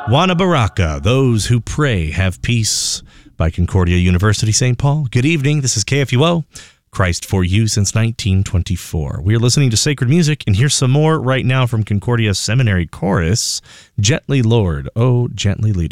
Juana Baraka, Those Who Pray Have Peace, by Concordia University, St. Paul. Good evening. This is KFUO, Christ for You since 1924. We are listening to sacred music, and here's some more right now from Concordia Seminary Chorus, Gently Lord, Oh Gently Lead